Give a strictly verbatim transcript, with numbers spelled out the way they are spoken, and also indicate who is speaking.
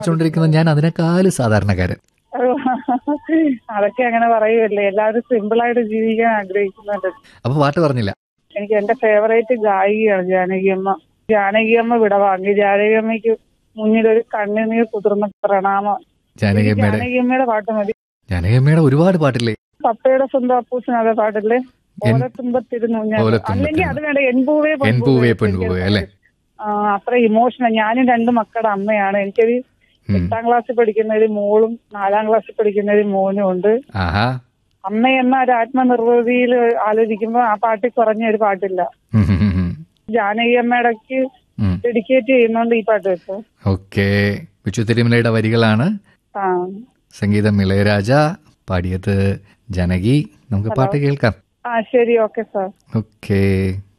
Speaker 1: ോണ്ടിരിക്കുന്നത് ഞാൻ അതിനേക്കാളും സാധാരണക്കാരൻ.
Speaker 2: അതൊക്കെ അങ്ങനെ പറയുമല്ലേ, എല്ലാവരും സിമ്പിളായിട്ട് ജീവിക്കാൻ ആഗ്രഹിക്കുന്നുണ്ട്.
Speaker 1: അപ്പൊ പാട്ട് പറഞ്ഞില്ല.
Speaker 2: എനിക്ക് എന്റെ ഫേവറേറ്റ് ഗായികയാണ് ജാനകിയമ്മ. ജാനകിയമ്മ വിടവാങ്ങി. ജാനകിയമ്മയ്ക്ക് മുന്നിലൊരു കണ്ണുനീർ കുതിർന്ന പ്രണാമം.
Speaker 1: ജാനകിയമ്മയുടെ
Speaker 2: ജാനകിയമ്മയുടെ പാട്ട് മതി.
Speaker 1: ജാനകിയമ്മയുടെ ഒരുപാട് പാട്ടില്ലേ?
Speaker 2: പപ്പയുടെ സ്വന്തം അപ്പൂസിനതെ പാട്ടില്ലേ, ഓലത്തുമ്പത്തിരുന്നു. അല്ലെങ്കിൽ അത് വേണ്ട, എൻപൂവേ
Speaker 1: എൻപൂവേ പെൺപൂവേ അല്ലേ.
Speaker 2: അത്ര ഇമോഷണൽ. ഞാനും രണ്ട് മക്കളുടെ അമ്മയാണ്. എനിക്കൊരു എട്ടാം ക്ലാസ്സിൽ പഠിക്കുന്ന ഒരു മോളും നാലാം ക്ലാസ്സിൽ പഠിക്കുന്ന ഒരു മോനും ഉണ്ട്. അമ്മ എന്ന ഒരു ആത്മനിർവൃതിയിൽ ആലോചിക്കുമ്പോ ആ പാട്ടിൽ കുറഞ്ഞ ഒരു പാട്ടില്ല. ജാനകി അമ്മയുടെക്ക് ഡെഡിക്കേറ്റ് ചെയ്യുന്നോണ്ട് ഈ പാട്ട് വെച്ചു.
Speaker 1: ഓക്കെ. വിച്ചു തിരുമലയുടെ വരികളാണ്, സംഗീതം ഇളയരാജ, പാടിയത് ജാനകി. നമുക്ക് പാട്ട് കേൾക്കാം.
Speaker 2: ആ ശരി, ഓക്കെ സാർ.
Speaker 1: ഓക്കെ.